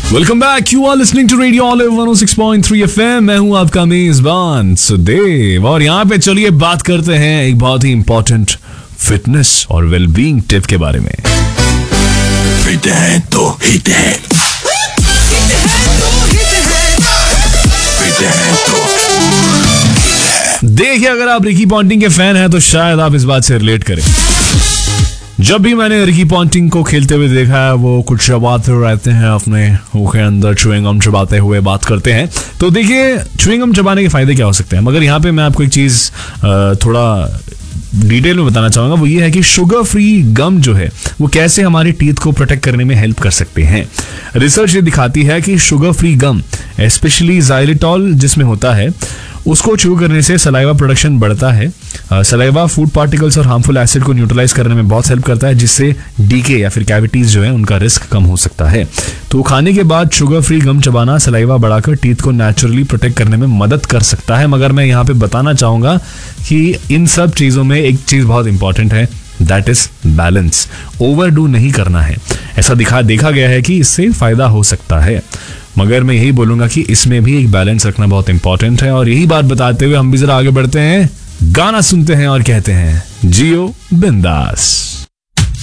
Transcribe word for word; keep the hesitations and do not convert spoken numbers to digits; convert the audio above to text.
Welcome back, you are listening to radio olive one O six point three FM. मैं हूं आपका मेजबान सुदेव और यहाँ पे चलिए बात करते हैं एक बहुत ही इंपॉर्टेंट फिटनेस और वेलबींग टिप के बारे में। फिट है तो हिट है, फिट है तो देखिए, अगर आप रिकी पॉन्टिंग के फैन हैं तो शायद आप इस बात से रिलेट करें। जब भी मैंने रिकी पॉन्टिंग को खेलते हुए देखा है, वो कुछ चबाते रहते हैं, अपने मुंह के अंदर च्युइंग गम चबाते हुए बात करते हैं। तो देखिए, च्युइंग गम चबाने के फायदे क्या हो सकते हैं, मगर यहाँ पे मैं आपको एक चीज थोड़ा डिटेल में बताना चाहूंगा। वो ये है कि शुगर फ्री गम जो है वो कैसे हमारी टीथ को प्रोटेक्ट करने में हेल्प कर सकते हैं। रिसर्च ये दिखाती है कि शुगर फ्री गम, स्पेशली जाइलिटॉल जिसमें होता है, उसको च्यू करने से सलाइवा प्रोडक्शन बढ़ता है। सलाइवा फूड पार्टिकल्स और हार्मफुल एसिड को न्यूट्रलाइज करने में बहुत हेल्प करता है, जिससे डीके या फिर कैविटीज जो है उनका रिस्क कम हो सकता है। तो खाने के बाद शुगर फ्री गम चबाना सलाइवा बढ़ाकर टीथ को नेचुरली प्रोटेक्ट करने में मदद कर सकता है। मगर मैं यहाँ पे बताना चाहूंगा कि इन सब चीजों में एक चीज बहुत इंपॉर्टेंट है, दैट इज बैलेंस। ओवरडू नहीं करना है। ऐसा दिखा देखा गया है कि इससे फायदा हो सकता है, मगर मैं यही बोलूंगा कि इसमें भी एक बैलेंस रखना बहुत इंपॉर्टेंट है। और यही बात बताते हुए हम भी जरा आगे बढ़ते हैं, गाना सुनते हैं और कहते हैं जियो बिंदास।